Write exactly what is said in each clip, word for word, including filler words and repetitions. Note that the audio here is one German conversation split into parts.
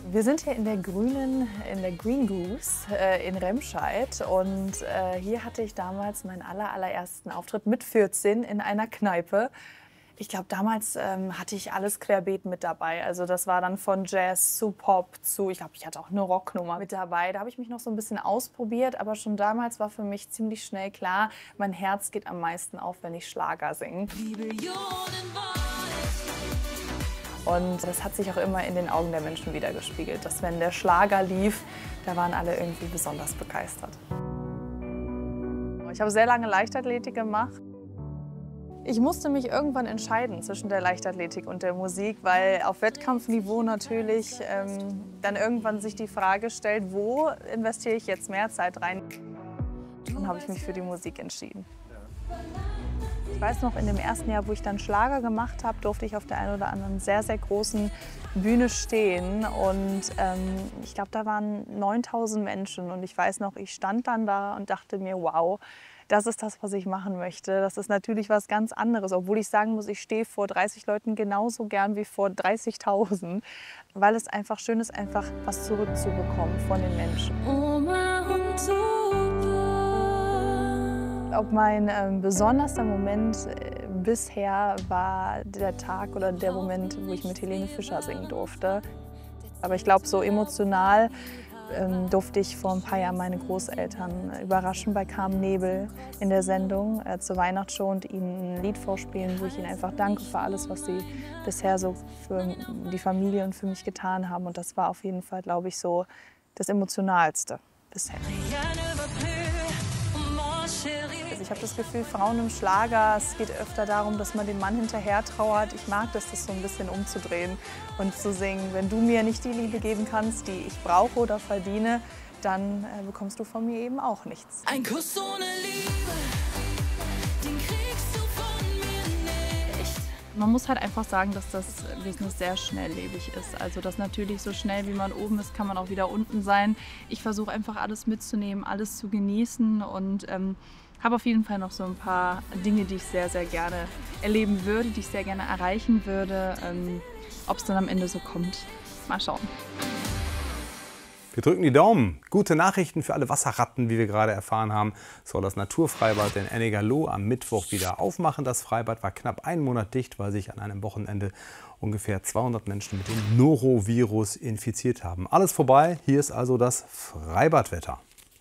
Wir sind hier in der grünen, in der Green Goose äh, in Remscheid und äh, hier hatte ich damals meinen aller, allerersten Auftritt mit vierzehn in einer Kneipe. Ich glaube, damals ähm, hatte ich alles querbeet mit dabei. Also das war dann von Jazz zu Pop zu, ich glaube, ich hatte auch eine Rocknummer mit dabei. Da habe ich mich noch so ein bisschen ausprobiert, aber schon damals war für mich ziemlich schnell klar, mein Herz geht am meisten auf, wenn ich Schlager singe. Und das hat sich auch immer in den Augen der Menschen widergespiegelt, dass wenn der Schlager lief, da waren alle irgendwie besonders begeistert. Ich habe sehr lange Leichtathletik gemacht. Ich musste mich irgendwann entscheiden zwischen der Leichtathletik und der Musik, weil auf Wettkampfniveau natürlich ähm, dann irgendwann sich die Frage stellt, wo investiere ich jetzt mehr Zeit rein? Dann habe ich mich für die Musik entschieden. Ich weiß noch, in dem ersten Jahr, wo ich dann Schlager gemacht habe, durfte ich auf der einen oder anderen sehr, sehr großen Bühne stehen. Und ähm, ich glaube, da waren neuntausend Menschen. Und ich weiß noch, ich stand dann da und dachte mir, wow, das ist das, was ich machen möchte. Das ist natürlich was ganz anderes. Obwohl ich sagen muss, ich stehe vor dreißig Leuten genauso gern wie vor dreißigtausend. Weil es einfach schön ist, einfach was zurückzubekommen von den Menschen. Ob mein ähm, besonderster Moment äh, bisher war der Tag oder der Moment, wo ich mit Helene Fischer singen durfte. Aber ich glaube, so emotional ähm, durfte ich vor ein paar Jahren meine Großeltern überraschen bei Carmen Nebel in der Sendung äh, zur Weihnachtsshow und ihnen ein Lied vorspielen, wo ich ihnen einfach danke für alles, was sie bisher so für die Familie und für mich getan haben. Und das war auf jeden Fall, glaube ich, so das Emotionalste bisher. Also ich habe das Gefühl, Frauen im Schlager, es geht öfter darum, dass man dem Mann hinterher trauert. Ich mag das, das so ein bisschen umzudrehen und zu singen, wenn du mir nicht die Liebe geben kannst, die ich brauche oder verdiene, dann äh, bekommst du von mir eben auch nichts. Ein Kuss ohne Liebe, den kriegst du von mir nicht. Man muss halt einfach sagen, dass das Business sehr schnelllebig ist. Also dass natürlich so schnell wie man oben ist, kann man auch wieder unten sein. Ich versuche einfach alles mitzunehmen, alles zu genießen und ähm, habe auf jeden Fall noch so ein paar Dinge, die ich sehr, sehr gerne erleben würde, die ich sehr gerne erreichen würde. Ähm, ob es dann am Ende so kommt, mal schauen. Wir drücken die Daumen. Gute Nachrichten für alle Wasserratten, wie wir gerade erfahren haben, soll das Naturfreibad in Ennigerloh am Mittwoch wieder aufmachen. Das Freibad war knapp einen Monat dicht, weil sich an einem Wochenende ungefähr zweihundert Menschen mit dem Norovirus infiziert haben. Alles vorbei, hier ist also das Freibadwetter.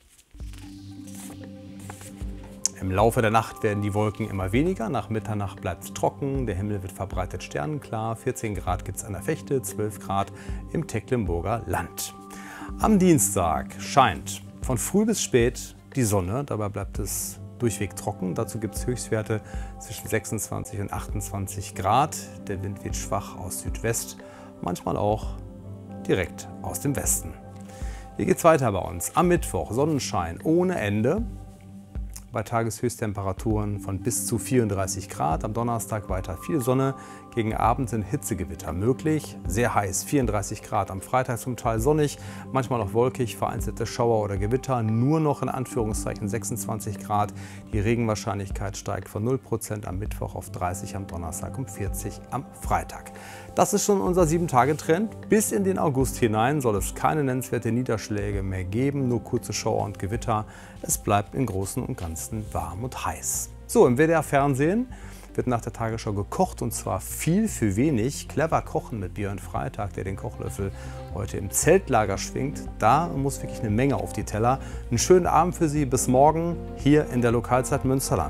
Im Laufe der Nacht werden die Wolken immer weniger, nach Mitternacht bleibt es trocken, der Himmel wird verbreitet sternenklar, vierzehn Grad gibt es an der Vechte, zwölf Grad im Tecklenburger Land. Am Dienstag scheint von früh bis spät die Sonne, dabei bleibt es durchweg trocken. Dazu gibt es Höchstwerte zwischen sechsundzwanzig und achtundzwanzig Grad. Der Wind weht schwach aus Südwest, manchmal auch direkt aus dem Westen. Hier geht es weiter bei uns. Am Mittwoch Sonnenschein ohne Ende. Bei Tageshöchsttemperaturen von bis zu vierunddreißig Grad. Am Donnerstag weiter viel Sonne. Gegen Abend sind Hitzegewitter möglich. Sehr heiß, vierunddreißig Grad. Am Freitag zum Teil sonnig, manchmal auch wolkig, vereinzelte Schauer oder Gewitter. Nur noch in Anführungszeichen sechsundzwanzig Grad. Die Regenwahrscheinlichkeit steigt von null Prozent am Mittwoch auf dreißig, am Donnerstag um vierzig am Freitag. Das ist schon unser sieben Tage Trend. Bis in den August hinein soll es keine nennenswerte Niederschläge mehr geben, nur kurze Schauer und Gewitter. Es bleibt im Großen und Ganzen warm und heiß. So, im W D R-Fernsehen wird nach der Tagesschau gekocht und zwar viel für wenig. Clever kochen mit Björn Freitag, der den Kochlöffel heute im Zeltlager schwingt. Da muss wirklich eine Menge auf die Teller. Einen schönen Abend für Sie. Bis morgen hier in der Lokalzeit Münsterland.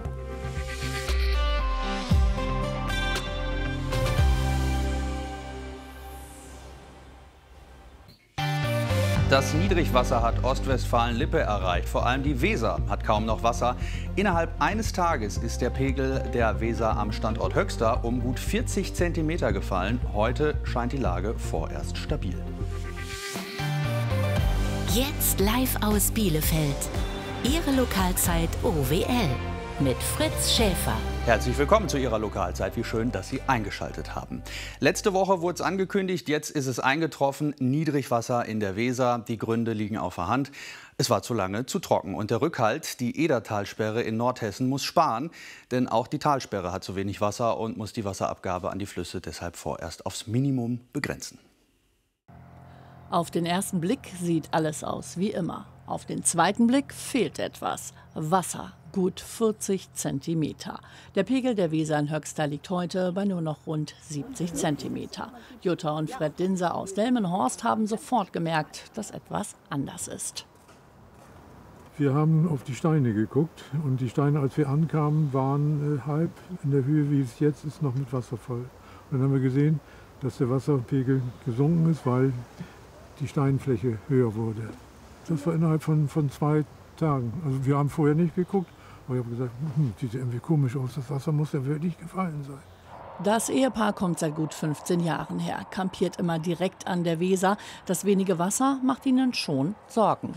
Das Niedrigwasser hat Ostwestfalen-Lippe erreicht. Vor allem die Weser hat kaum noch Wasser. Innerhalb eines Tages ist der Pegel der Weser am Standort Höxter um gut vierzig Zentimeter gefallen. Heute scheint die Lage vorerst stabil. Jetzt live aus Bielefeld. Ihre Lokalzeit O W L mit Fritz Schäfer. Herzlich willkommen zu Ihrer Lokalzeit. Wie schön, dass Sie eingeschaltet haben. Letzte Woche wurde es angekündigt, jetzt ist es eingetroffen. Niedrigwasser in der Weser. Die Gründe liegen auf der Hand. Es war zu lange zu trocken. Und der Rückhalt, die Edertalsperre in Nordhessen, muss sparen. Denn auch die Talsperre hat zu wenig Wasser und muss die Wasserabgabe an die Flüsse deshalb vorerst aufs Minimum begrenzen. Auf den ersten Blick sieht alles aus wie immer. Auf den zweiten Blick fehlt etwas. Wasser, gut vierzig Zentimeter. Der Pegel der Weser in Höxter liegt heute bei nur noch rund siebzig Zentimeter. Jutta und Fred Dinser aus Delmenhorst haben sofort gemerkt, dass etwas anders ist. Wir haben auf die Steine geguckt und die Steine, als wir ankamen, waren äh, halb in der Höhe, wie es jetzt ist, noch mit Wasser voll. Und dann haben wir gesehen, dass der Wasserpegel gesunken ist, weil die Steinfläche höher wurde. Das war innerhalb von, von zwei Tagen. Also wir haben vorher nicht geguckt, aber ich habe gesagt, hm, sieht ja irgendwie komisch aus, das Wasser muss ja wirklich gefallen sein. Das Ehepaar kommt seit gut fünfzehn Jahren her, kampiert immer direkt an der Weser. Das wenige Wasser macht ihnen schon Sorgen.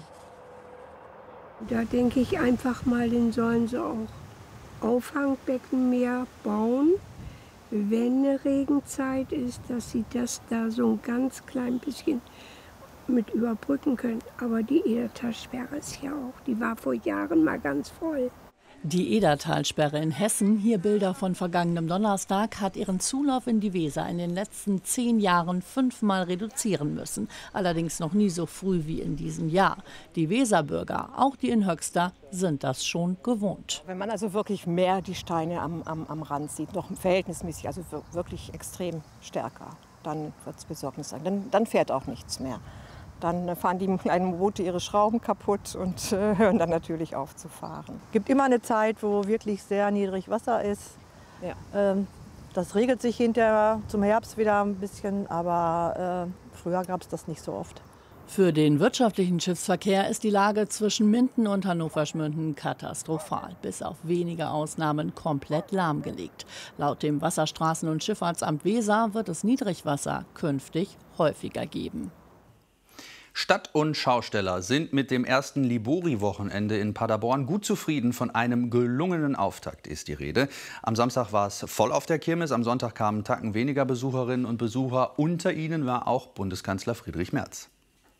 Da denke ich einfach mal, den sollen sie auch Auffangbecken mehr bauen, wenn eine Regenzeit ist, dass sie das da so ein ganz klein bisschen mit überbrücken können. Aber die Edertalsperre ist ja auch, die war vor Jahren mal ganz voll. Die Edertalsperre in Hessen, hier Bilder von vergangenem Donnerstag, hat ihren Zulauf in die Weser in den letzten zehn Jahren fünfmal reduzieren müssen. Allerdings noch nie so früh wie in diesem Jahr. Die Weserbürger, auch die in Höxter, sind das schon gewohnt. Wenn man also wirklich mehr die Steine am, am, am Rand sieht, noch verhältnismäßig, also wirklich extrem stärker, dann wird es besorgniserregend. Dann, dann fährt auch nichts mehr. Dann fahren die kleinen Boote ihre Schrauben kaputt und äh, hören dann natürlich auf zu fahren. Es gibt immer eine Zeit, wo wirklich sehr niedrig Wasser ist. Ja. Ähm, das regelt sich hinterher zum Herbst wieder ein bisschen, aber äh, früher gab es das nicht so oft. Für den wirtschaftlichen Schiffsverkehr ist die Lage zwischen Minden und Hannover-Schmünden katastrophal. Bis auf wenige Ausnahmen komplett lahmgelegt. Laut dem Wasserstraßen- und Schifffahrtsamt Weser wird es Niedrigwasser künftig häufiger geben. Stadt- und Schausteller sind mit dem ersten Libori-Wochenende in Paderborn gut zufrieden. Von einem gelungenen Auftakt ist die Rede. Am Samstag war es voll auf der Kirmes, am Sonntag kamen Tacken weniger Besucherinnen und Besucher. Unter ihnen war auch Bundeskanzler Friedrich Merz.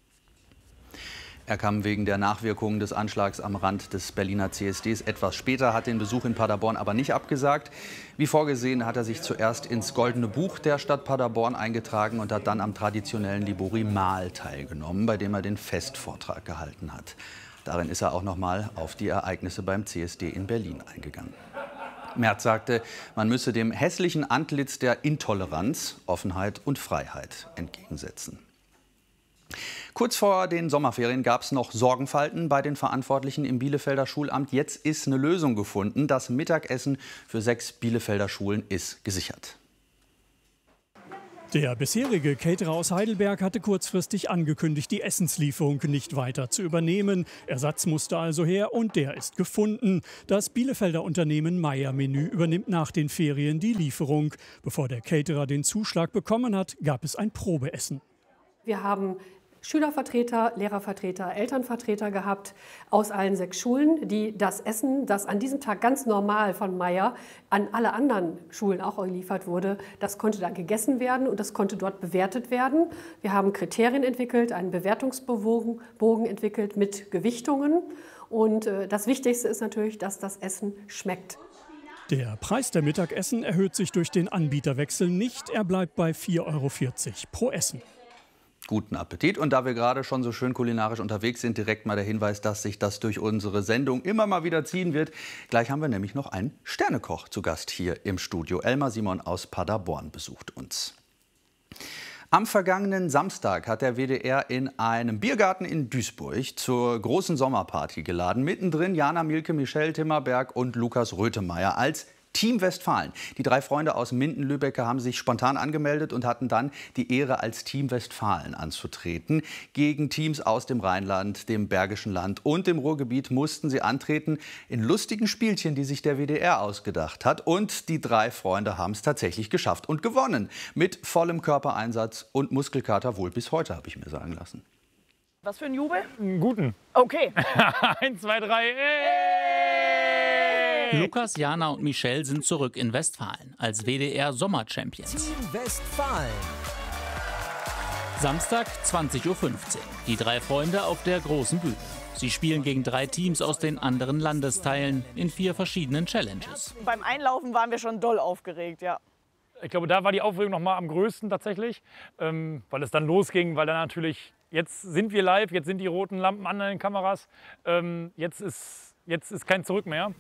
Er kam wegen der Nachwirkungen des Anschlags am Rand des Berliner C S Ds etwas später, hat den Besuch in Paderborn aber nicht abgesagt. Wie vorgesehen hat er sich zuerst ins Goldene Buch der Stadt Paderborn eingetragen und hat dann am traditionellen Libori-Mahl teilgenommen, bei dem er den Festvortrag gehalten hat. Darin ist er auch noch mal auf die Ereignisse beim C S D in Berlin eingegangen. Merz sagte, man müsse dem hässlichen Antlitz der Intoleranz Offenheit und Freiheit entgegensetzen. Kurz vor den Sommerferien gab es noch Sorgenfalten bei den Verantwortlichen im Bielefelder Schulamt. Jetzt ist eine Lösung gefunden. Das Mittagessen für sechs Bielefelder Schulen ist gesichert. Der bisherige Caterer aus Heidelberg hatte kurzfristig angekündigt, die Essenslieferung nicht weiter zu übernehmen. Ersatz musste also her und der ist gefunden. Das Bielefelder Unternehmen Meier Menü übernimmt nach den Ferien die Lieferung. Bevor der Caterer den Zuschlag bekommen hat, gab es ein Probeessen. Wir haben Schülervertreter, Lehrervertreter, Elternvertreter gehabt aus allen sechs Schulen, die das Essen, das an diesem Tag ganz normal von Meier an alle anderen Schulen auch geliefert wurde, das konnte dann gegessen werden und das konnte dort bewertet werden. Wir haben Kriterien entwickelt, einen Bewertungsbogen Bogen entwickelt mit Gewichtungen und äh, das Wichtigste ist natürlich, dass das Essen schmeckt. Der Preis der Mittagessen erhöht sich durch den Anbieterwechsel nicht, er bleibt bei vier Euro vierzig pro Essen. Guten Appetit. Und da wir gerade schon so schön kulinarisch unterwegs sind, direkt mal der Hinweis, dass sich das durch unsere Sendung immer mal wieder ziehen wird. Gleich haben wir nämlich noch einen Sternekoch zu Gast hier im Studio. Elmar Simon aus Paderborn besucht uns. Am vergangenen Samstag hat der W D R in einem Biergarten in Duisburg zur großen Sommerparty geladen. Mittendrin Jana Mielke, Michelle Timmerberg und Lukas Röthemeyer als Team Westfalen. Die drei Freunde aus Minden-Lübbecke haben sich spontan angemeldet und hatten dann die Ehre, als Team Westfalen anzutreten. Gegen Teams aus dem Rheinland, dem Bergischen Land und dem Ruhrgebiet mussten sie antreten in lustigen Spielchen, die sich der W D R ausgedacht hat. Und die drei Freunde haben es tatsächlich geschafft und gewonnen. Mit vollem Körpereinsatz und Muskelkater wohl bis heute, habe ich mir sagen lassen. Was für ein Jubel? Einen guten. Okay. Eins, zwei, drei. Hey! Lukas, Jana und Michelle sind zurück in Westfalen als W D R-Sommer-Champions. Team Westfalen. Samstag, zwanzig Uhr fünfzehn. Die drei Freunde auf der großen Bühne. Sie spielen gegen drei Teams aus den anderen Landesteilen in vier verschiedenen Challenges. Beim Einlaufen waren wir schon doll aufgeregt, ja. ich glaube, da war die Aufregung noch mal am größten tatsächlich, ähm, weil es dann losging, weil dann natürlich, jetzt sind wir live, jetzt sind die roten Lampen an den Kameras, ähm, jetzt, ist, jetzt ist kein Zurück mehr.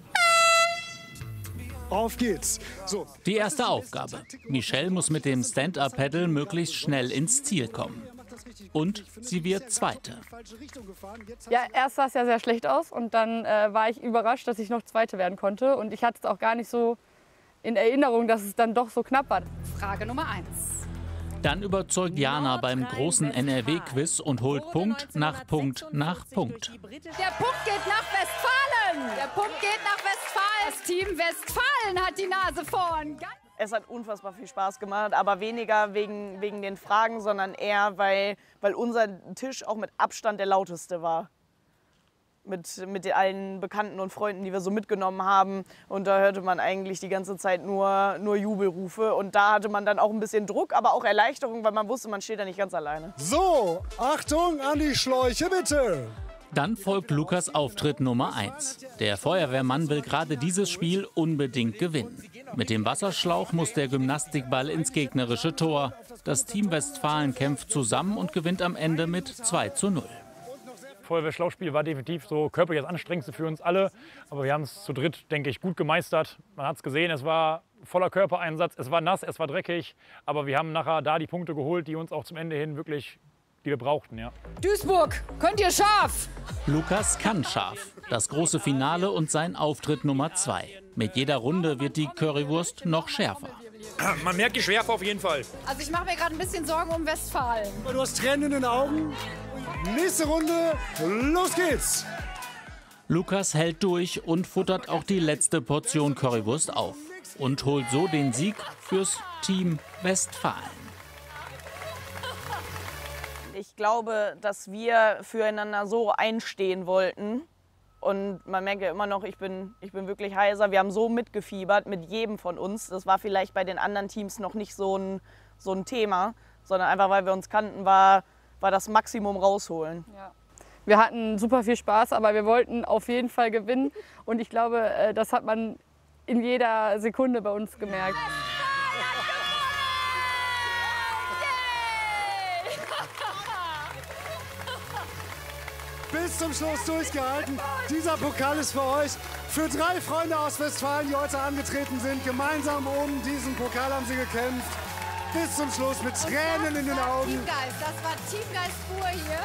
Auf geht's. So. Die erste Aufgabe. Michelle muss mit dem Stand-Up-Paddle möglichst schnell ins Ziel kommen. Und sie wird Zweite. Ja, erst sah es ja sehr schlecht aus und dann äh, war ich überrascht, dass ich noch Zweite werden konnte. Und ich hatte es auch gar nicht so in Erinnerung, dass es dann doch so knapp war. Frage Nummer eins. Dann überzeugt Jana beim großen N R W-Quiz und holt Punkt nach Punkt nach Punkt. Der Punkt geht nach Westfalen. Der Punkt geht nach Westfalen. Das Team Westfalen hat die Nase vorn. Es hat unfassbar viel Spaß gemacht, aber weniger wegen, wegen den Fragen, sondern eher, weil, weil unser Tisch auch mit Abstand der lauteste war. Mit, mit allen Bekannten und Freunden, die wir so mitgenommen haben. Und da hörte man eigentlich die ganze Zeit nur, nur Jubelrufe. Und da hatte man dann auch ein bisschen Druck, aber auch Erleichterung, weil man wusste, man steht da nicht ganz alleine. So, Achtung an die Schläuche, bitte. Dann folgt Lukas Auftritt Nummer eins. Der Feuerwehrmann will gerade dieses Spiel unbedingt gewinnen. Mit dem Wasserschlauch muss der Gymnastikball ins gegnerische Tor. Das Team Westfalen kämpft zusammen und gewinnt am Ende mit zwei zu null. Feuerwehrschlauchspiel war definitiv so körperlich das Anstrengendste für uns alle. Aber wir haben es zu dritt, denke ich, gut gemeistert. Man hat es gesehen, es war voller Körpereinsatz, es war nass, es war dreckig. Aber wir haben nachher da die Punkte geholt, die uns auch zum Ende hin wirklich, die wir brauchten. Ja. Duisburg, könnt ihr scharf? Lukas kann scharf. Das große Finale und sein Auftritt Nummer zwei. Mit jeder Runde wird die Currywurst noch schärfer. Man merkt die Schärfe auf jeden Fall. Also ich mache mir gerade ein bisschen Sorgen um Westfalen. Du hast Tränen in den Augen. Nächste Runde, los geht's! Lukas hält durch und futtert auch die letzte Portion Currywurst auf. Und holt so den Sieg fürs Team Westfalen. Ich glaube, dass wir füreinander so einstehen wollten. Und man merkt ja immer noch, ich bin, ich bin wirklich heiser. Wir haben so mitgefiebert mit jedem von uns. Das war vielleicht bei den anderen Teams noch nicht so ein, so ein Thema, sondern einfach, weil wir uns kannten, war, war das Maximum rausholen. Ja. Wir hatten super viel Spaß, aber wir wollten auf jeden Fall gewinnen. Und ich glaube, das hat man in jeder Sekunde bei uns gemerkt. Bis zum Schluss durchgehalten. Dieser Pokal ist für euch. Für drei Freunde aus Westfalen, die heute angetreten sind. Gemeinsam um diesen Pokal haben sie gekämpft. Bis zum Schluss mit Tränen in den Augen. Teamgeist, das war Teamgeist pur hier.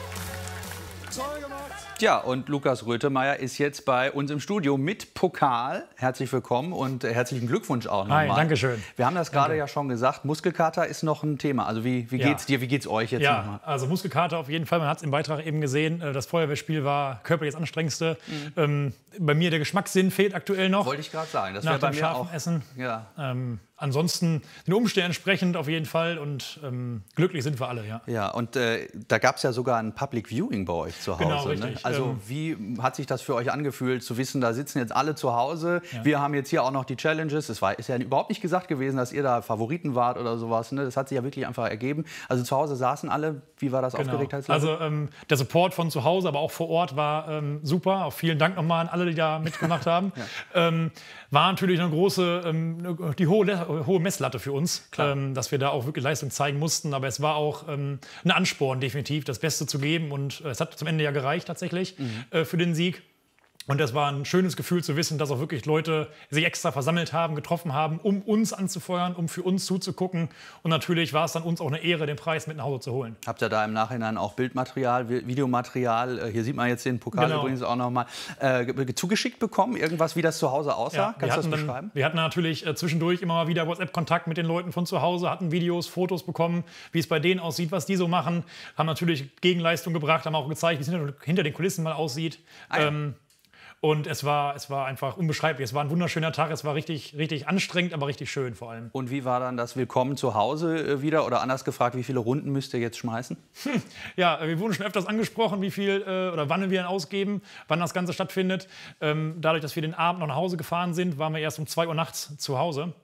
Toll gemacht. Ja, und Lukas Röthemeyer ist jetzt bei uns im Studio mit Pokal. Herzlich willkommen und herzlichen Glückwunsch auch nochmal. Hi, danke schön. Wir haben das gerade ja schon gesagt, Muskelkater ist noch ein Thema. Also wie, wie Ja. geht's dir, wie geht's euch jetzt Ja, nochmal? also Muskelkater auf jeden Fall. Man hat es im Beitrag eben gesehen. Das Feuerwehrspiel war körperlich das anstrengendste. Mhm. Ähm, bei mir der Geschmackssinn fehlt aktuell noch. Wollte ich gerade sagen. Das Nach wäre bei dem mir scharfen auch. Essen. Ja. Ähm, ansonsten den Umständen entsprechend auf jeden Fall und ähm, glücklich sind wir alle, ja. Ja, und äh, da gab es ja sogar ein Public Viewing bei euch zu Hause. Genau, Ne? richtig. Also Ähm, wie hat sich das für euch angefühlt, zu wissen, da sitzen jetzt alle zu Hause, Ja. wir haben jetzt hier auch noch die Challenges. Es war, ist ja überhaupt nicht gesagt gewesen, dass ihr da Favoriten wart oder sowas. Ne? Das hat sich ja wirklich einfach ergeben. Also zu Hause saßen alle. Wie war das Genau. Aufgeregtheitslevel? Also ähm, der Support von zu Hause, aber auch vor Ort war ähm, super. Auch vielen Dank nochmal an alle, die da mitgemacht haben. ähm, war natürlich eine große, ähm, die hohe, hohe Messlatte für uns, ähm, dass wir da auch wirklich Leistung zeigen mussten. Aber es war auch ähm, ein Ansporn definitiv, das Beste zu geben. Und äh, es hat zum Ende ja gereicht tatsächlich Mhm. äh, für den Sieg. Und das war ein schönes Gefühl zu wissen, dass auch wirklich Leute sich extra versammelt haben, getroffen haben, um uns anzufeuern, um für uns zuzugucken. Und natürlich war es dann uns auch eine Ehre, den Preis mit nach Hause zu holen. Habt ihr da im Nachhinein auch Bildmaterial, Vi- Videomaterial, äh, hier sieht man jetzt den Pokal Genau. übrigens auch nochmal, äh, ge- zugeschickt bekommen? Irgendwas, wie das zu Hause aussah? Ja, wir Kannst du das hatten dann- beschreiben? Wir hatten natürlich äh, zwischendurch immer mal wieder WhatsApp-Kontakt mit den Leuten von zu Hause, hatten Videos, Fotos bekommen, wie es bei denen aussieht, was die so machen. Haben natürlich Gegenleistung gebracht, haben auch gezeigt, wie es hinter, hinter den Kulissen mal aussieht. Ah, ja. ähm, und es war, es war einfach unbeschreiblich. Es war ein wunderschöner Tag, es war richtig, richtig anstrengend, aber richtig schön vor allem. Und wie war dann das Willkommen zu Hause äh, wieder? Oder anders gefragt, wie viele Runden müsst ihr jetzt schmeißen? Ja, wir wurden schon öfters angesprochen, wie viel äh, oder wann wir ihn ausgeben, wann das Ganze stattfindet. Ähm, dadurch, dass wir den Abend noch nach Hause gefahren sind, waren wir erst um zwei Uhr nachts zu Hause.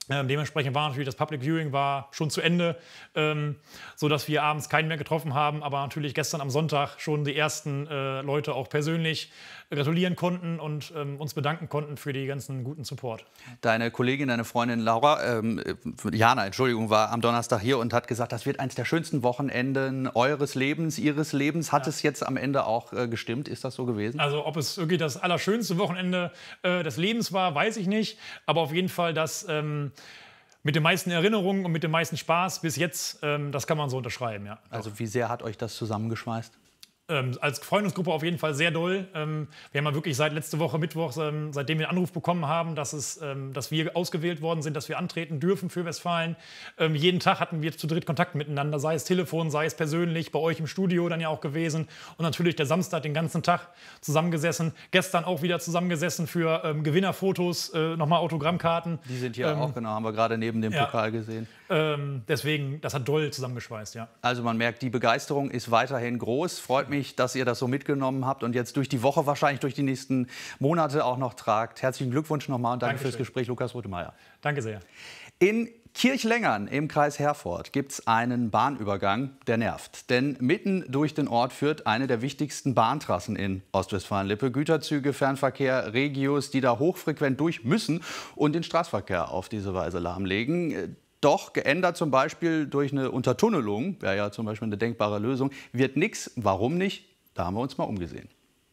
Ähm, dementsprechend war natürlich das Public Viewing war schon zu Ende, ähm, sodass wir abends keinen mehr getroffen haben, aber natürlich gestern am Sonntag schon die ersten äh, Leute auch persönlich gratulieren konnten und ähm, uns bedanken konnten für die ganzen guten Support. Deine Kollegin, deine Freundin Laura, ähm, Jana, Entschuldigung, war am Donnerstag hier und hat gesagt, das wird eines der schönsten Wochenenden eures Lebens, ihres Lebens. Hat ja. es jetzt am Ende auch äh, gestimmt? Ist das so gewesen? Also ob es wirklich das allerschönste Wochenende äh, des Lebens war, weiß ich nicht. Aber auf jeden Fall das ähm, mit den meisten Erinnerungen und mit dem meisten Spaß bis jetzt, ähm, das kann man so unterschreiben. Ja. Also wie sehr hat euch das zusammengeschweißt? Ähm, als Freundesgruppe auf jeden Fall sehr doll. Ähm, wir haben ja wirklich seit letzte Woche Mittwoch, ähm, seitdem wir einen Anruf bekommen haben, dass, es, ähm, dass wir ausgewählt worden sind, dass wir antreten dürfen für Westfalen. Ähm, jeden Tag hatten wir zu dritt Kontakt miteinander, sei es Telefon, sei es persönlich, bei euch im Studio dann ja auch gewesen. Und natürlich der Samstag den ganzen Tag zusammengesessen. Gestern auch wieder zusammengesessen für ähm, Gewinnerfotos, äh, nochmal Autogrammkarten. Die sind hier ähm, auch, genau, haben wir gerade neben dem ja. Pokal gesehen. Ähm, deswegen, das hat doll zusammengeschweißt, ja. Also man merkt, die Begeisterung ist weiterhin groß. Freut mich, dass ihr das so mitgenommen habt und jetzt durch die Woche, wahrscheinlich durch die nächsten Monate auch noch tragt. Herzlichen Glückwunsch nochmal und danke Dankeschön. fürs Gespräch, Lukas Rüthemeyer. Danke sehr. In Kirchlengern im Kreis Herford gibt es einen Bahnübergang, der nervt. Denn mitten durch den Ort führt eine der wichtigsten Bahntrassen in Ostwestfalen-Lippe. Güterzüge, Fernverkehr, Regios, die da hochfrequent durch müssen und den Straßenverkehr auf diese Weise lahmlegen. Doch geändert zum Beispiel durch eine Untertunnelung, wäre ja zum Beispiel eine denkbare Lösung, wird nichts. Warum nicht? Da haben wir uns mal umgesehen.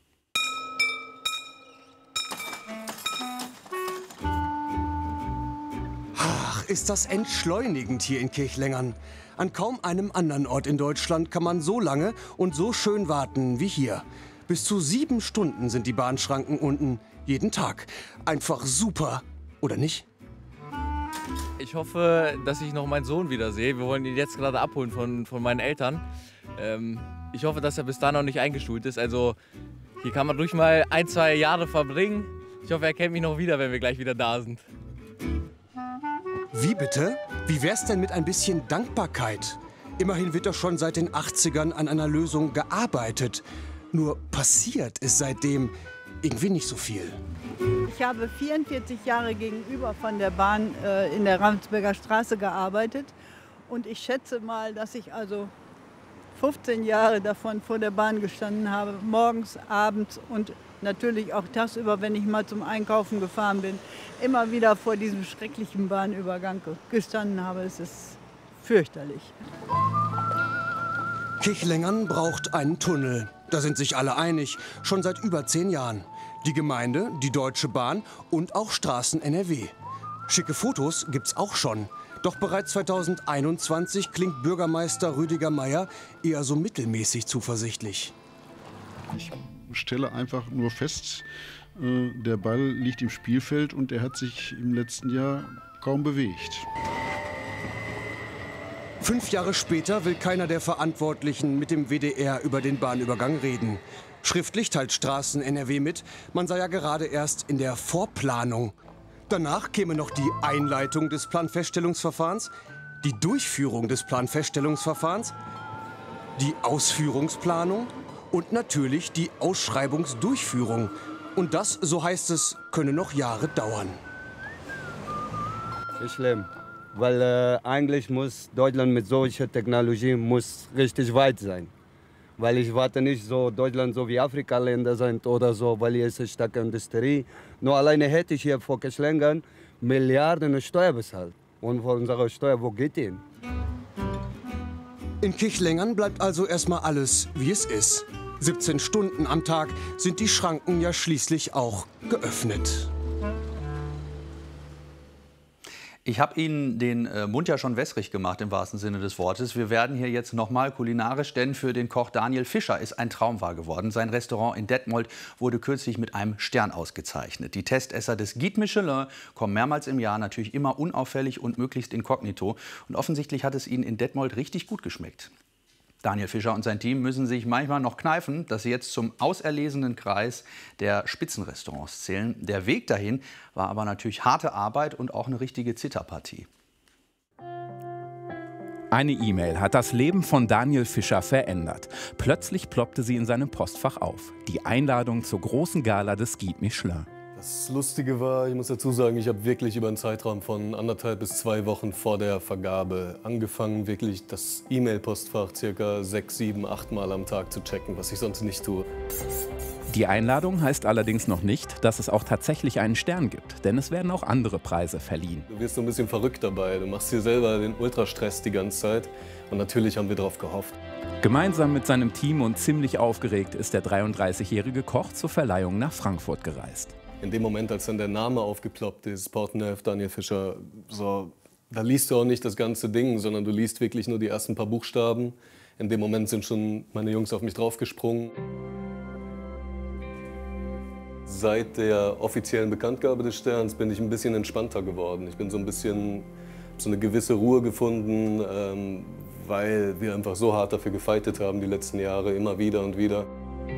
Ach, ist das entschleunigend hier in Kirchlengern. An kaum einem anderen Ort in Deutschland kann man so lange und so schön warten wie hier. Bis zu sieben Stunden sind die Bahnschranken unten, jeden Tag. Einfach super, oder nicht? Ich hoffe, dass ich noch meinen Sohn wiedersehe. Wir wollen ihn jetzt gerade abholen von, von meinen Eltern. Ähm, ich hoffe, dass er bis dahin noch nicht eingeschult ist. Also hier kann man ruhig mal ein, zwei Jahre verbringen. Ich hoffe, er kennt mich noch wieder, wenn wir gleich wieder da sind. Wie bitte? Wie wär's denn mit ein bisschen Dankbarkeit? Immerhin wird doch schon seit den achtzigern an einer Lösung gearbeitet. Nur passiert ist seitdem irgendwie nicht so viel. Ich habe vierundvierzig Jahre gegenüber von der Bahn äh, in der Ravensberger Straße gearbeitet. Und ich schätze mal, dass ich also fünfzehn Jahre davon vor der Bahn gestanden habe. Morgens, abends und natürlich auch tagsüber, wenn ich mal zum Einkaufen gefahren bin. Immer wieder vor diesem schrecklichen Bahnübergang gestanden habe. Es ist fürchterlich. Kirchlengern braucht einen Tunnel. Da sind sich alle einig, schon seit über zehn Jahren. Die Gemeinde, die Deutsche Bahn und auch Straßen N R W. Schicke Fotos gibt's auch schon. Doch bereits zweitausendeinundzwanzig klingt Bürgermeister Rüdiger Meier eher so mittelmäßig zuversichtlich. Ich stelle einfach nur fest, äh, der Ball liegt im Spielfeld und er hat sich im letzten Jahr kaum bewegt. Fünf Jahre später will keiner der Verantwortlichen mit dem W D R über den Bahnübergang reden. Schriftlich teilt Straßen N R W mit, man sei ja gerade erst in der Vorplanung. Danach käme noch die Einleitung des Planfeststellungsverfahrens, die Durchführung des Planfeststellungsverfahrens, die Ausführungsplanung und natürlich die Ausschreibungsdurchführung. Und das, so heißt es, könne noch Jahre dauern. Ist schlimm, weil äh, eigentlich muss Deutschland mit solcher Technologie muss richtig weit sein. Weil ich warte nicht so, Deutschland so wie Afrika-Länder sind oder so, weil hier ist eine starke Industrie. Nur alleine hätte ich hier vor Kirchlengern Milliarden Steuer bezahlt. Und von unserer Steuer, wo geht die hin? In Kirchlengern bleibt also erstmal alles, wie es ist. siebzehn Stunden am Tag sind die Schranken ja schließlich auch geöffnet. Ich habe Ihnen den äh, Mund ja schon wässrig gemacht, im wahrsten Sinne des Wortes. Wir werden hier jetzt noch mal kulinarisch, denn für den Koch Daniel Fischer ist ein Traum wahr geworden. Sein Restaurant in Detmold wurde kürzlich mit einem Stern ausgezeichnet. Die Testesser des Guide Michelin kommen mehrmals im Jahr, natürlich immer unauffällig und möglichst inkognito. Und offensichtlich hat es ihnen in Detmold richtig gut geschmeckt. Daniel Fischer und sein Team müssen sich manchmal noch kneifen, dass sie jetzt zum auserlesenen Kreis der Spitzenrestaurants zählen. Der Weg dahin war aber natürlich harte Arbeit und auch eine richtige Zitterpartie. Eine E-Mail hat das Leben von Daniel Fischer verändert. Plötzlich ploppte sie in seinem Postfach auf. Die Einladung zur großen Gala des Guide Michelin. Das Lustige war, ich muss dazu sagen, ich habe wirklich über einen Zeitraum von anderthalb bis zwei Wochen vor der Vergabe angefangen, wirklich das E-Mail-Postfach circa sechs, sieben, acht Mal am Tag zu checken, was ich sonst nicht tue. Die Einladung heißt allerdings noch nicht, dass es auch tatsächlich einen Stern gibt, denn es werden auch andere Preise verliehen. Du wirst so ein bisschen verrückt dabei, du machst dir selber den Ultrastress die ganze Zeit und natürlich haben wir darauf gehofft. Gemeinsam mit seinem Team und ziemlich aufgeregt ist der dreiunddreißigjährige Koch zur Verleihung nach Frankfurt gereist. In dem Moment, als dann der Name aufgeploppt ist, Portneuf, Daniel Fischer, so, da liest du auch nicht das ganze Ding, sondern du liest wirklich nur die ersten paar Buchstaben. In dem Moment sind schon meine Jungs auf mich draufgesprungen. Seit der offiziellen Bekanntgabe des Sterns bin ich ein bisschen entspannter geworden. Ich bin so ein bisschen, so eine gewisse Ruhe gefunden, ähm, weil wir einfach so hart dafür gefeitet haben die letzten Jahre, immer wieder und wieder.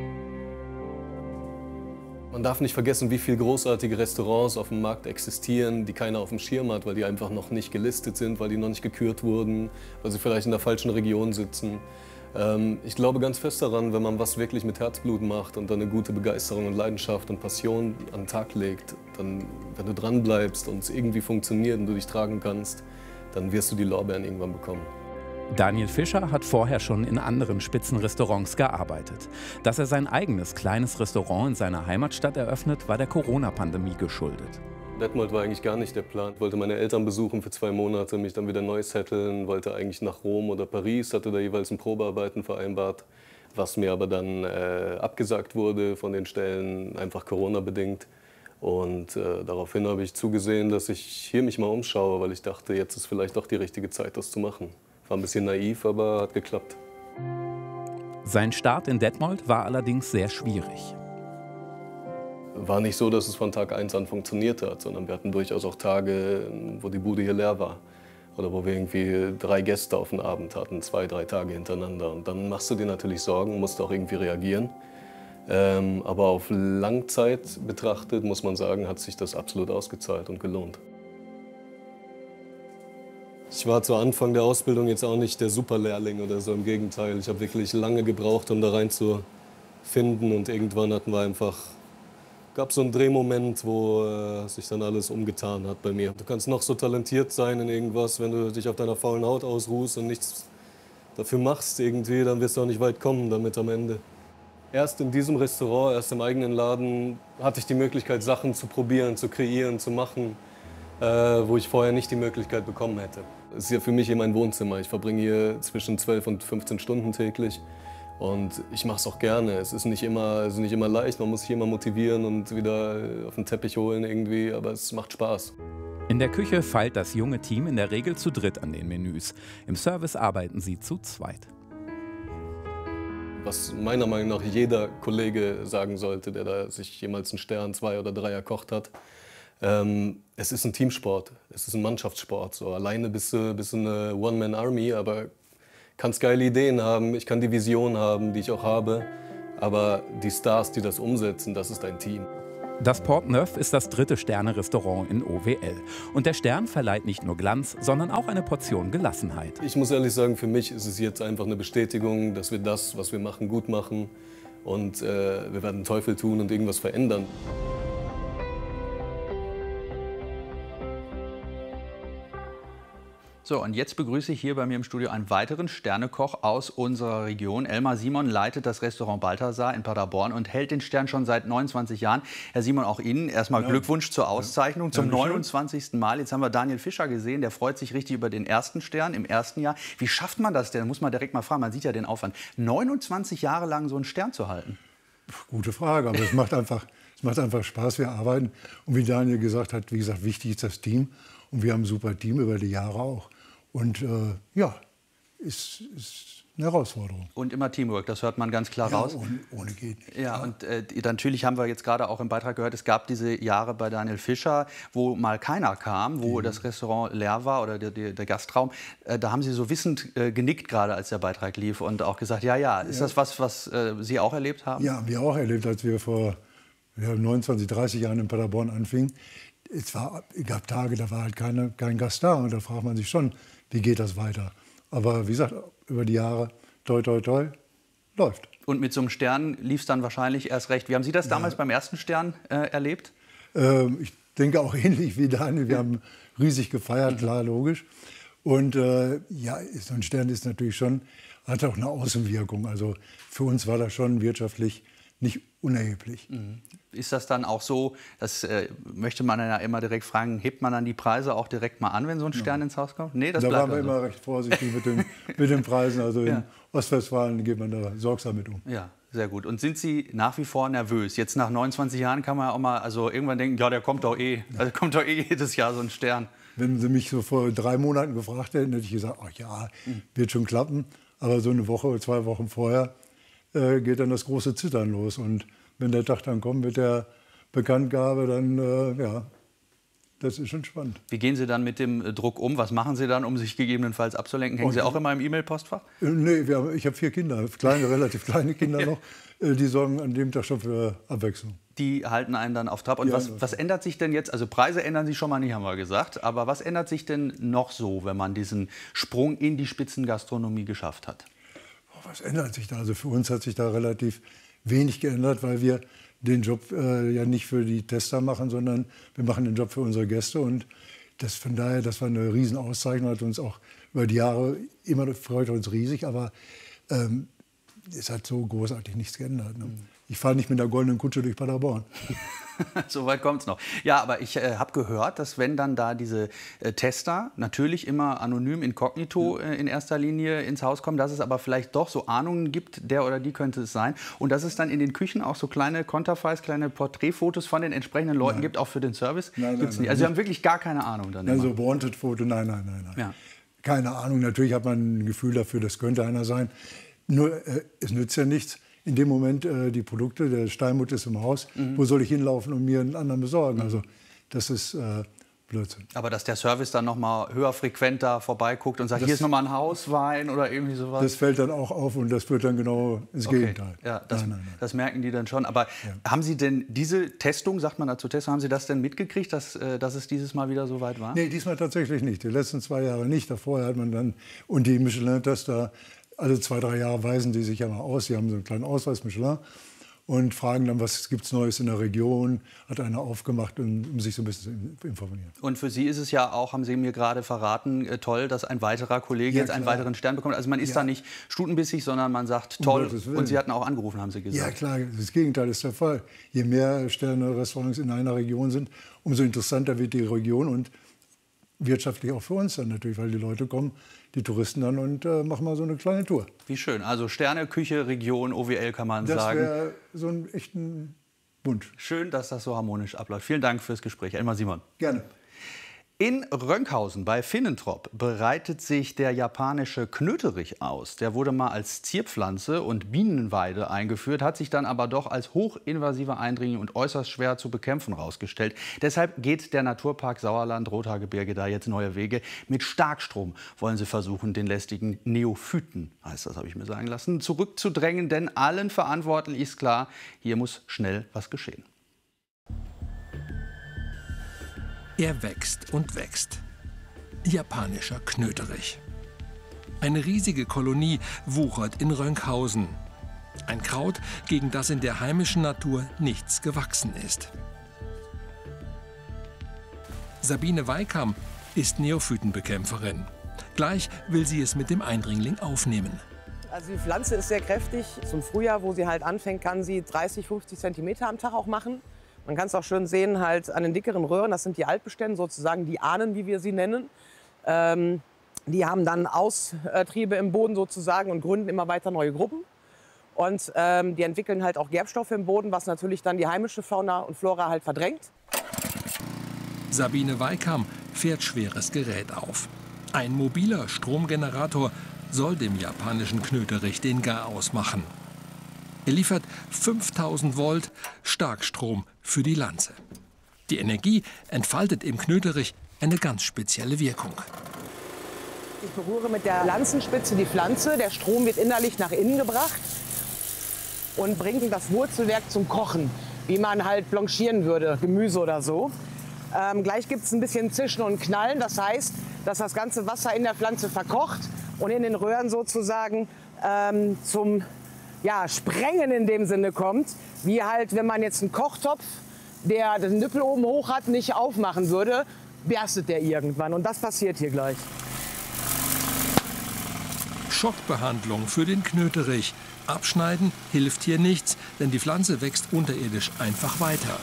Man darf nicht vergessen, wie viele großartige Restaurants auf dem Markt existieren, die keiner auf dem Schirm hat, weil die einfach noch nicht gelistet sind, weil die noch nicht gekürt wurden, weil sie vielleicht in der falschen Region sitzen. Ähm, ich glaube ganz fest daran, wenn man was wirklich mit Herzblut macht und dann eine gute Begeisterung und Leidenschaft und Passion an den Tag legt, dann, wenn du dran bleibst und es irgendwie funktioniert und du dich tragen kannst, dann wirst du die Lorbeeren irgendwann bekommen. Daniel Fischer hat vorher schon in anderen Spitzenrestaurants gearbeitet. Dass er sein eigenes kleines Restaurant in seiner Heimatstadt eröffnet, war der Corona-Pandemie geschuldet. Detmold war eigentlich gar nicht der Plan. Ich wollte meine Eltern besuchen für zwei Monate, mich dann wieder neu setteln, wollte eigentlich nach Rom oder Paris, hatte da jeweils ein Probearbeiten vereinbart, was mir aber dann äh, abgesagt wurde von den Stellen, einfach Corona-bedingt. Und äh, daraufhin habe ich zugesehen, dass ich hier mich mal umschaue, weil ich dachte, jetzt ist vielleicht doch die richtige Zeit, das zu machen. War ein bisschen naiv, aber hat geklappt. Sein Start in Detmold war allerdings sehr schwierig. War nicht so, dass es von Tag eins an funktioniert hat, sondern wir hatten durchaus auch Tage, wo die Bude hier leer war. Oder wo wir irgendwie drei Gäste auf den Abend hatten, zwei, drei Tage hintereinander. Und dann machst du dir natürlich Sorgen, musst auch irgendwie reagieren. Ähm, aber auf Langzeit betrachtet, muss man sagen, hat sich das absolut ausgezahlt und gelohnt. Ich war zu Anfang der Ausbildung jetzt auch nicht der Superlehrling oder so, im Gegenteil. Ich habe wirklich lange gebraucht, um da reinzufinden und irgendwann hatten wir einfach, gab so einen Drehmoment, wo äh, sich dann alles umgetan hat bei mir. Du kannst noch so talentiert sein in irgendwas, wenn du dich auf deiner faulen Haut ausruhst und nichts dafür machst irgendwie, dann wirst du auch nicht weit kommen damit am Ende. Erst in diesem Restaurant, erst im eigenen Laden hatte ich die Möglichkeit, Sachen zu probieren, zu kreieren, zu machen, äh, wo ich vorher nicht die Möglichkeit bekommen hätte. Es ist ja für mich hier mein Wohnzimmer. Ich verbringe hier zwischen zwölf und fünfzehn Stunden täglich. Und ich mache es auch gerne. Es ist nicht immer, es ist nicht immer leicht, man muss sich immer motivieren und wieder auf den Teppich holen irgendwie, aber es macht Spaß. In der Küche feilt das junge Team in der Regel zu dritt an den Menüs. Im Service arbeiten sie zu zweit. Was meiner Meinung nach jeder Kollege sagen sollte, der da sich jemals einen Stern, zwei oder drei erkocht hat. Ähm, es ist ein Teamsport, es ist ein Mannschaftssport. So, alleine bist du, bist du eine One-Man-Army, aber kannst geile Ideen haben, ich kann die Vision haben, die ich auch habe. Aber die Stars, die das umsetzen, das ist ein Team. Das Portneuf ist das dritte Sterne-Restaurant in O W L. Und der Stern verleiht nicht nur Glanz, sondern auch eine Portion Gelassenheit. Ich muss ehrlich sagen, für mich ist es jetzt einfach eine Bestätigung, dass wir das, was wir machen, gut machen. Und äh, wir werden den Teufel tun und irgendwas verändern. So, und jetzt begrüße ich hier bei mir im Studio einen weiteren Sternekoch aus unserer Region. Elmar Simon leitet das Restaurant Balthasar in Paderborn und hält den Stern schon seit neunundzwanzig Jahren. Herr Simon, auch Ihnen erstmal ja. Glückwunsch zur Auszeichnung, ja. zum neunundzwanzigsten Mal. Jetzt haben wir Daniel Fischer gesehen, der freut sich richtig über den ersten Stern im ersten Jahr. Wie schafft man das denn? Muss man direkt mal fragen, man sieht ja den Aufwand. neunundzwanzig Jahre lang so einen Stern zu halten? Gute Frage, aber es macht einfach, es macht einfach Spaß, wir arbeiten. Und wie Daniel gesagt hat, wie gesagt, wichtig ist das Team. Und wir haben ein super Team über die Jahre auch. Und äh, ja, ist, ist eine Herausforderung. Und immer Teamwork, das hört man ganz klar ja, raus. Ohne, ohne geht nicht. Ja, ja. Und äh, natürlich haben wir jetzt gerade auch im Beitrag gehört, es gab diese Jahre bei Daniel Fischer, wo mal keiner kam, wo mhm. das Restaurant leer war oder der, der, der Gastraum. Äh, da haben Sie so wissend äh, genickt gerade, als der Beitrag lief und auch gesagt, ja, ja, ist ja. das was, was äh, Sie auch erlebt haben? Ja, wir auch erlebt, als wir vor ja, neunundzwanzig, dreißig Jahren in Paderborn anfingen. Es war, gab Tage, da war halt keine, kein Gast da und da fragt man sich schon, wie geht das weiter? Aber wie gesagt, über die Jahre, toi, toi, toi, läuft. Und mit so einem Stern lief es dann wahrscheinlich erst recht. Wie haben Sie das damals ja. beim ersten Stern äh, erlebt? Ähm, ich denke auch ähnlich wie Daniel. Wir haben riesig gefeiert, klar, logisch. Und äh, ja, so ein Stern ist natürlich schon, hat auch eine Außenwirkung. Also für uns war das schon wirtschaftlich nicht unerheblich. Mhm. Ist das dann auch so, das äh, möchte man ja immer direkt fragen, hebt man dann die Preise auch direkt mal an, wenn so ein Stern ja. ins Haus kommt? Nee, das da bleibt waren wir also. immer recht vorsichtig mit den, mit den Preisen. Also ja. in Ostwestfalen geht man da sorgsam mit um. Ja, sehr gut. Und sind Sie nach wie vor nervös? Jetzt nach neunundzwanzig Jahren kann man ja auch mal also irgendwann denken, ja, der kommt doch eh. Also kommt doch eh jedes Jahr so ein Stern. Wenn Sie mich so vor drei Monaten gefragt hätten, hätte ich gesagt, ach ja, wird schon klappen. Aber so eine Woche oder zwei Wochen vorher äh, geht dann das große Zittern los. Und wenn der Tag dann kommt mit der Bekanntgabe, dann, äh, ja, das ist schon spannend. Wie gehen Sie dann mit dem Druck um? Was machen Sie dann, um sich gegebenenfalls abzulenken? Hängen Und, Sie auch immer im E-Mail-Postfach? Äh, nee, wir haben, ich habe vier Kinder, kleine, relativ kleine Kinder noch. Äh, die sorgen an dem Tag schon für Abwechslung. Die halten einen dann auf Trab. Und ja, was, was ändert sich denn jetzt? Also Preise ändern sich schon mal nicht, haben wir gesagt. Aber was ändert sich denn noch so, wenn man diesen Sprung in die Spitzengastronomie geschafft hat? Oh, was ändert sich da? Also für uns hat sich da relativ wenig geändert, weil wir den Job äh, ja nicht für die Tester machen, sondern wir machen den Job für unsere Gäste. Und das, von daher, das war eine Riesenauszeichnung, hat uns auch über die Jahre immer freut uns riesig. Aber ähm, es hat so großartig nichts geändert. Ne? Mhm. Ich fahre nicht mit der goldenen Kutsche durch Paderborn. So weit kommt es noch. Ja, aber ich äh, habe gehört, dass wenn dann da diese äh, Tester natürlich immer anonym inkognito äh, in erster Linie ins Haus kommen, dass es aber vielleicht doch so Ahnungen gibt, der oder die könnte es sein. Und dass es dann in den Küchen auch so kleine Konterfeis, kleine Porträtfotos von den entsprechenden Leuten nein. gibt, auch für den Service. Nein, nein, Gibt's nein, nicht. Also Sie haben wirklich gar keine Ahnung dann. Also Wanted-Foto, nein, nein, nein. nein. Ja. Keine Ahnung, natürlich hat man ein Gefühl dafür, das könnte einer sein. Nur, äh, es nützt ja nichts. In dem Moment äh, die Produkte, der Steinbutt ist im Haus, mhm. wo soll ich hinlaufen und mir einen anderen besorgen? Also das ist äh, Blödsinn. Aber dass der Service dann noch mal höher frequent da vorbeiguckt und sagt, das, hier ist noch mal ein Hauswein oder irgendwie sowas? Das fällt dann auch auf und das führt dann genau ins okay. Gegenteil. Ja, das, nein, nein, nein. das merken die dann schon. Aber ja. haben Sie denn diese Testung, sagt man dazu Testung, haben Sie das denn mitgekriegt, dass, äh, dass es dieses Mal wieder so weit war? Nee, diesmal tatsächlich nicht. Die letzten zwei Jahre nicht. Davor hat man dann, und die Michelin-Tester, alle zwei, drei Jahre weisen die sich ja mal aus. Sie haben so einen kleinen Ausweis Michelin und fragen dann, was gibt es Neues in der Region. Hat einer aufgemacht, um, um sich so ein bisschen zu informieren. Und für Sie ist es ja auch, haben Sie mir gerade verraten, äh, toll, dass ein weiterer Kollege ja, jetzt einen weiteren Stern bekommt. Also man ist ja. da nicht stutenbissig, sondern man sagt, toll. Um und Sie hatten auch angerufen, haben Sie gesagt. Ja klar, das Gegenteil ist der Fall. Je mehr Sterne-Restaurants in einer Region sind, umso interessanter wird die Region und wirtschaftlich auch für uns dann natürlich, weil die Leute kommen, die Touristen dann und äh, machen mal so eine kleine Tour. Wie schön. Also Sterne, Küche, Region, O W L kann man das sagen. Das wäre so ein echten Wunsch. Schön, dass das so harmonisch abläuft. Vielen Dank fürs Gespräch. Elmar Simon. Gerne. In Rönkhausen bei Finnentrop bereitet sich der japanische Knöterich aus. Der wurde mal als Zierpflanze und Bienenweide eingeführt, hat sich dann aber doch als hochinvasiver Eindringling und äußerst schwer zu bekämpfen herausgestellt. Deshalb geht der Naturpark Sauerland-Rothaargebirge da jetzt neue Wege. Mit Starkstrom wollen sie versuchen, den lästigen Neophyten, heißt das, habe ich mir sagen lassen, zurückzudrängen. Denn allen Verantwortlichen ist klar, hier muss schnell was geschehen. Er wächst und wächst. Japanischer Knöterich. Eine riesige Kolonie wuchert in Rönkhausen. Ein Kraut, gegen das in der heimischen Natur nichts gewachsen ist. Sabine Weikam ist Neophytenbekämpferin. Gleich will sie es mit dem Eindringling aufnehmen. Also die Pflanze ist sehr kräftig. Zum Frühjahr, wo sie halt anfängt, kann sie dreißig, fünfzig Zentimeter am Tag auch machen. Man kann es auch schön sehen halt an den dickeren Röhren, das sind die Altbestände, sozusagen die Ahnen, wie wir sie nennen. Ähm, die haben dann Austriebe im Boden sozusagen und gründen immer weiter neue Gruppen. Und ähm, die entwickeln halt auch Gerbstoffe im Boden, was natürlich dann die heimische Fauna und Flora halt verdrängt. Sabine Weikam fährt schweres Gerät auf. Ein mobiler Stromgenerator soll dem japanischen Knöterich den Garaus machen. Er liefert fünftausend Volt Starkstrom für die Lanze. Die Energie entfaltet im Knöterich eine ganz spezielle Wirkung. Ich berühre mit der Lanzenspitze die Pflanze. Der Strom wird innerlich nach innen gebracht und bringt das Wurzelwerk zum Kochen, wie man halt blanchieren würde, Gemüse oder so. Ähm, gleich gibt es ein bisschen Zischen und Knallen. Das heißt, dass das ganze Wasser in der Pflanze verkocht und in den Röhren sozusagen ähm, zum ja, Sprengen in dem Sinne kommt, wie halt, wenn man jetzt einen Kochtopf der den Nippel oben hoch hat, nicht aufmachen würde, berstet der irgendwann. Und das passiert hier gleich. Schockbehandlung für den Knöterich. Abschneiden hilft hier nichts, denn die Pflanze wächst unterirdisch einfach weiter.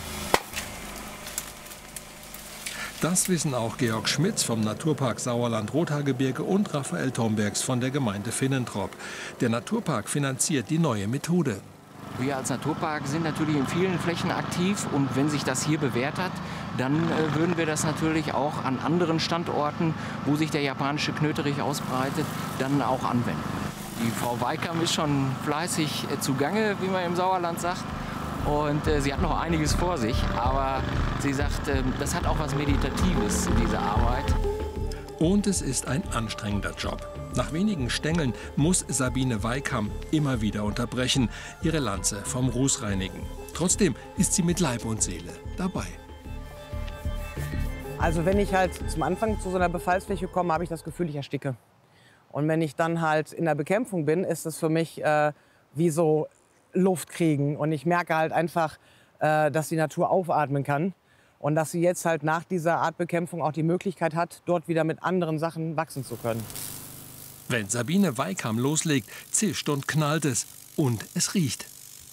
Das wissen auch Georg Schmitz vom Naturpark Sauerland-Rothaargebirge und Raphael Tombergs von der Gemeinde Finnentrop. Der Naturpark finanziert die neue Methode. Wir als Naturpark sind natürlich in vielen Flächen aktiv und wenn sich das hier bewährt hat, dann äh, würden wir das natürlich auch an anderen Standorten, wo sich der japanische Knöterich ausbreitet, dann auch anwenden. Die Frau Weikam ist schon fleißig äh, zugange, wie man im Sauerland sagt. Und äh, sie hat noch einiges vor sich, aber sie sagt, äh, das hat auch was Meditatives, diese Arbeit. Und es ist ein anstrengender Job. Nach wenigen Stängeln muss Sabine Weikam immer wieder unterbrechen, ihre Lanze vom Ruß reinigen. Trotzdem ist sie mit Leib und Seele dabei. Also wenn ich halt zum Anfang zu so einer Befallsfläche komme, habe ich das Gefühl, ich ersticke. Und wenn ich dann halt in der Bekämpfung bin, ist es für mich äh, wie so Luft kriegen. Und ich merke halt einfach, äh, dass die Natur aufatmen kann. Und dass sie jetzt halt nach dieser Artbekämpfung auch die Möglichkeit hat, dort wieder mit anderen Sachen wachsen zu können. Wenn Sabine Weikam loslegt, zischt und knallt es. Und es riecht.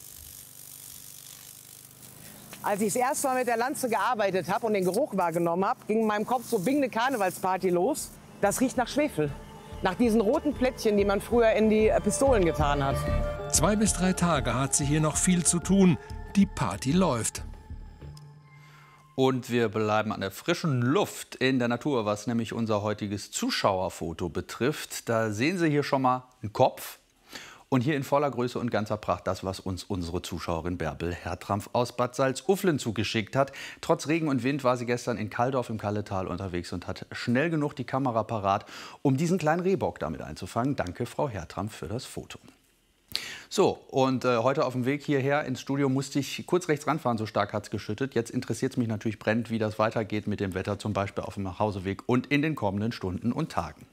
Als ich das erste Mal mit der Lanze gearbeitet habe und den Geruch wahrgenommen habe, ging in meinem Kopf so Bing, eine Karnevalsparty los. Das riecht nach Schwefel. Nach diesen roten Plättchen, die man früher in die Pistolen getan hat. Zwei bis drei Tage hat sie hier noch viel zu tun. Die Party läuft. Und wir bleiben an der frischen Luft in der Natur, was nämlich unser heutiges Zuschauerfoto betrifft. Da sehen Sie hier schon mal einen Kopf. Und hier in voller Größe und ganzer Pracht das, was uns unsere Zuschauerin Bärbel Hertrampf aus Bad Salzuflen zugeschickt hat. Trotz Regen und Wind war sie gestern in Kalldorf im Kalletal unterwegs und hat schnell genug die Kamera parat, um diesen kleinen Rehbock damit einzufangen. Danke, Frau Hertrampf, für das Foto. So, und äh, heute auf dem Weg hierher ins Studio musste ich kurz rechts ranfahren, so stark hat es geschüttet. Jetzt interessiert es mich natürlich brennend, wie das weitergeht mit dem Wetter, zum Beispiel auf dem Nachhauseweg und in den kommenden Stunden und Tagen.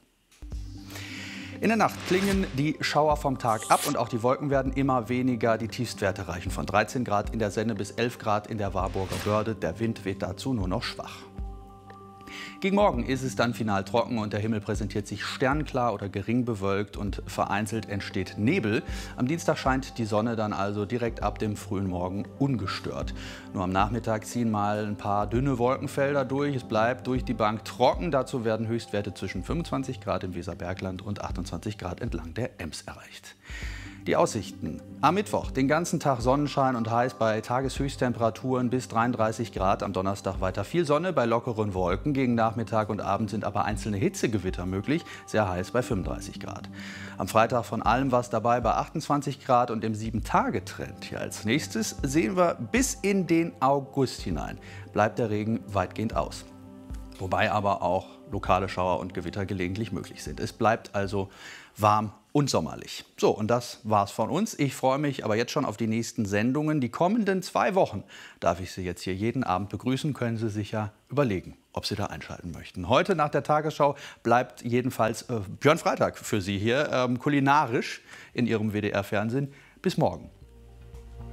In der Nacht klingen die Schauer vom Tag ab und auch die Wolken werden immer weniger. Die Tiefstwerte reichen von dreizehn Grad in der Senne bis elf Grad in der Warburger Börde. Der Wind weht dazu nur noch schwach. Gegen Morgen ist es dann final trocken und der Himmel präsentiert sich sternklar oder gering bewölkt und vereinzelt entsteht Nebel. Am Dienstag scheint die Sonne dann also direkt ab dem frühen Morgen ungestört. Nur am Nachmittag ziehen mal ein paar dünne Wolkenfelder durch. Es bleibt durch die Bank trocken. Dazu werden Höchstwerte zwischen fünfundzwanzig Grad im Weserbergland und achtundzwanzig Grad entlang der Ems erreicht. Die Aussichten. Am Mittwoch den ganzen Tag Sonnenschein und heiß bei Tageshöchsttemperaturen bis dreiunddreißig Grad. Am Donnerstag weiter viel Sonne bei lockeren Wolken. Gegen Nachmittag und Abend sind aber einzelne Hitzegewitter möglich. Sehr heiß bei fünfunddreißig Grad. Am Freitag von allem was dabei bei achtundzwanzig Grad und im sieben Tage Trend. Hier als nächstes sehen wir bis in den August hinein. Bleibt der Regen weitgehend aus. Wobei aber auch lokale Schauer und Gewitter gelegentlich möglich sind. Es bleibt also warm und sommerlich. So, und das war's von uns. Ich freue mich aber jetzt schon auf die nächsten Sendungen. Die kommenden zwei Wochen darf ich Sie jetzt hier jeden Abend begrüßen. Können Sie sich ja überlegen, ob Sie da einschalten möchten. Heute nach der Tagesschau bleibt jedenfalls äh, Björn Freitag für Sie hier, ähm, kulinarisch in Ihrem W D R-Fernsehen. Bis morgen.